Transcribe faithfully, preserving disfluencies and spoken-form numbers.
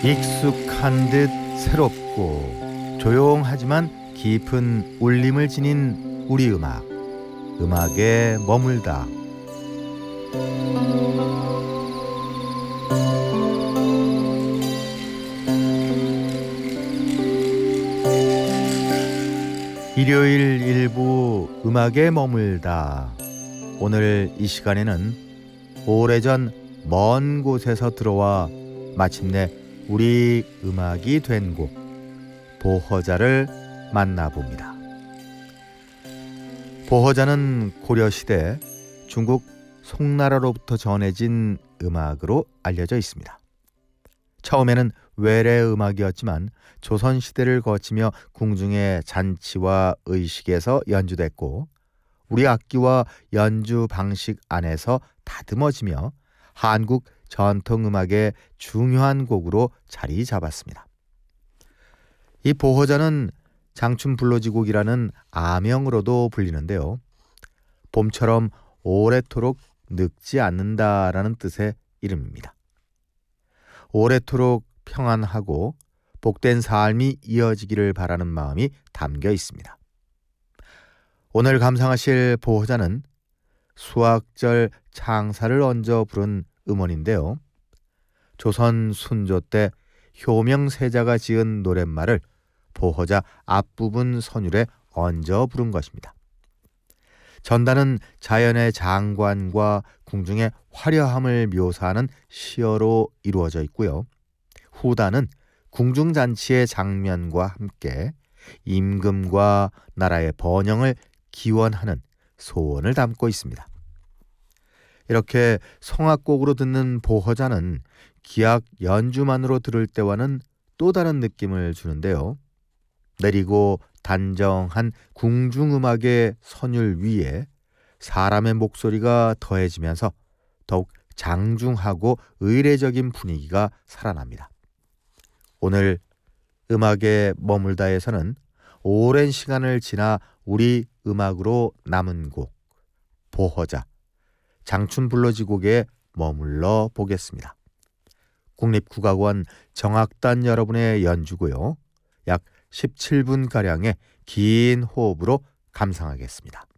익숙한 듯 새롭고 조용하지만 깊은 울림을 지닌 우리 음악, 음악에 머물다. 일요일 일부 음악에 머물다. 오늘 이 시간에는 오래전 먼 곳에서 들어와 마침내 우리 음악이 된 곡 보허자를 만나봅니다. 보허자는 고려시대 중국 송나라로부터 전해진 음악으로 알려져 있습니다. 처음에는 외래 음악이었지만 조선시대를 거치며 궁중의 잔치와 의식에서 연주됐고 우리 악기와 연주 방식 안에서 다듬어지며 한국 전통음악의 중요한 곡으로 자리 잡았습니다. 이 보허자는 장춘불로지곡이라는 아명으로도 불리는데요. 봄처럼 오래도록 늙지 않는다라는 뜻의 이름입니다. 오래도록 평안하고 복된 삶이 이어지기를 바라는 마음이 담겨 있습니다. 오늘 감상하실 보허자는 수학절 창사를 얹어 부른 음원인데요. 조선 순조 때 효명세자가 지은 노랫말을 보허자 앞부분 선율에 얹어 부른 것입니다. 전단은 자연의 장관과 궁중의 화려함을 묘사하는 시어로 이루어져 있고요. 후단은 궁중잔치의 장면과 함께 임금과 나라의 번영을 기원하는 소원을 담고 있습니다. 이렇게 성악곡으로 듣는 보허자는 기악 연주만으로 들을 때와는 또 다른 느낌을 주는데요. 내리고 단정한 궁중음악의 선율 위에 사람의 목소리가 더해지면서 더욱 장중하고 의례적인 분위기가 살아납니다. 오늘 음악에 머물다에서는 오랜 시간을 지나 우리 음악으로 남은 곡 보허자 장춘불로지곡에 머물러 보겠습니다. 국립국악원 정악단 여러분의 연주고요. 약 십칠 분가량의 긴 호흡으로 감상하겠습니다.